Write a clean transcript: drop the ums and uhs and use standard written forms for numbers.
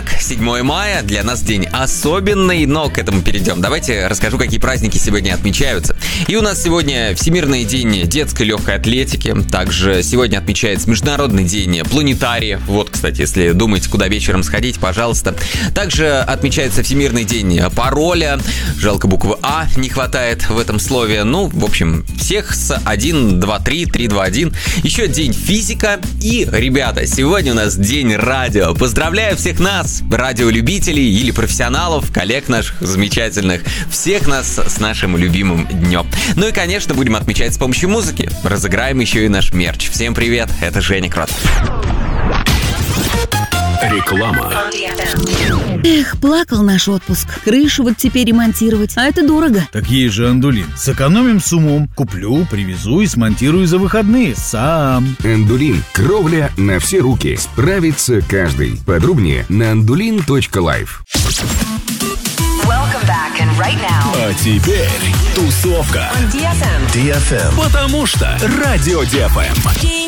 Итак, 7 мая для нас день особенный, но к этому перейдем. Давайте расскажу, какие праздники сегодня отмечаются. И у нас сегодня Всемирный день детской легкой атлетики. Также сегодня отмечается Международный день планетария. Вот, кстати, если думаете, куда вечером сходить, пожалуйста. Также отмечается Всемирный день пароля. Жалко, буквы А не хватает в этом слове. Ну, в общем, всех с 1, 2, 3, 3, 2, 1. Еще день физика. И, ребята, сегодня у нас день радио. Поздравляю всех нас, радиолюбителей или профессионалов, коллег наших замечательных. Всех нас с нашим любимым днем. Ну и, конечно, будем отмечать с помощью музыки. Разыграем еще и наш мерч. Всем привет, это Женя Крот. Реклама. Эх, плакал наш отпуск. Крышу вот теперь ремонтировать, а это дорого. Так есть же Андулин. Сэкономим с умом. Куплю, привезу и смонтирую за выходные сам. Андулин. Кровля на все руки. Справится каждый. Подробнее на andulin.life. А теперь тусовка. DFM. Потому что Радио DFM.